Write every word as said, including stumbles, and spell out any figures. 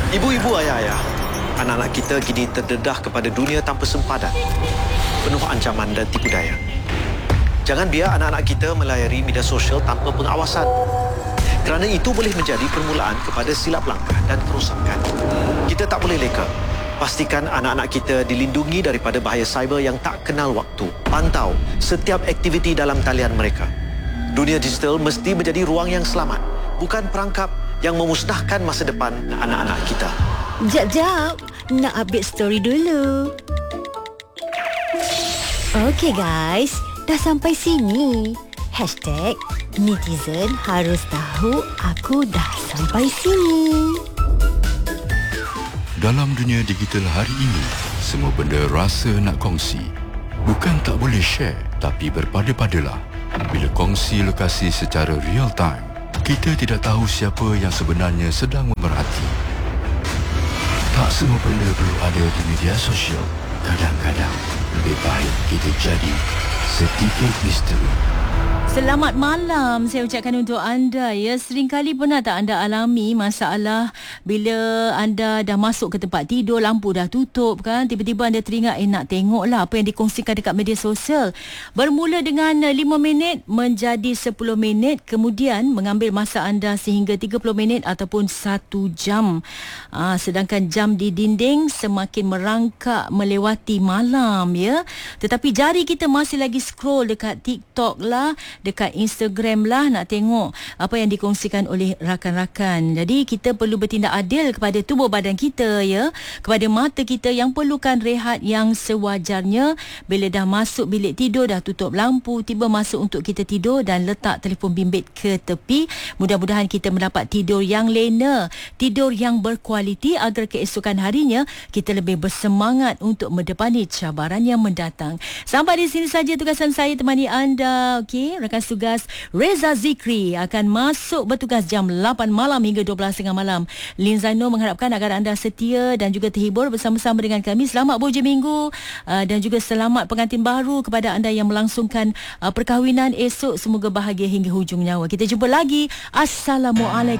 Ibu-ibu, ayah-ayah, anak-anak kita kini terdedah kepada dunia tanpa sempadan, penuh ancaman dan tipu daya. Jangan biar anak-anak kita melayari media sosial tanpa pengawasan, kerana itu boleh menjadi permulaan kepada silap langkah dan kerosakan. Kita tak boleh leka. Pastikan anak-anak kita dilindungi daripada bahaya cyber yang tak kenal waktu. Pantau setiap aktiviti dalam talian mereka. Dunia digital mesti menjadi ruang yang selamat, bukan perangkap yang memusnahkan masa depan anak-anak kita. Jap-jap, nak update story dulu. Okey guys, dah sampai sini. Hashtag netizen harus tahu aku dah sampai sini. Dalam dunia digital hari ini, semua benda rasa nak kongsi. Bukan tak boleh share, tapi berpada-padalah. Bila kongsi lokasi secara real time, kita tidak tahu siapa yang sebenarnya sedang memerhati. Tak semua benda perlu ada di media sosial. Kadang-kadang, lebih baik kita jadi sedikit misteri. Selamat malam saya ucapkan untuk anda ya. Seringkali pernah tak anda alami masalah bila anda dah masuk ke tempat tidur, lampu dah tutup kan, tiba-tiba anda teringat eh nak tengoklah apa yang dikongsikan dekat media sosial. Bermula dengan lima minit menjadi sepuluh minit, kemudian mengambil masa anda sehingga tiga puluh minit ataupun satu jam. Aa, sedangkan jam di dinding semakin merangkak melewati malam ya. Tetapi jari kita masih lagi scroll dekat TikTok lah, dekat Instagram lah, nak tengok apa yang dikongsikan oleh rakan-rakan. Jadi kita perlu bertindak adil kepada tubuh badan kita ya, kepada mata kita yang perlukan rehat yang sewajarnya. Bila dah masuk bilik tidur, dah tutup lampu, tiba masuk untuk kita tidur dan letak telefon bimbit ke tepi. Mudah-mudahan kita mendapat tidur yang lena, tidur yang berkualiti agar keesokan harinya kita lebih bersemangat untuk mendepani cabaran yang mendatang. Sampai di sini saja tugasan saya temani anda. Okey, rakan tugas Reza Zikri akan masuk bertugas jam lapan malam hingga dua belas tiga puluh malam. Lin Zaino mengharapkan agar anda setia dan juga terhibur bersama-sama dengan kami. Selamat berhujung minggu uh, dan juga selamat pengantin baru kepada anda yang melangsungkan uh, perkahwinan esok. Semoga bahagia hingga hujung nyawa. Kita jumpa lagi. Assalamualaikum.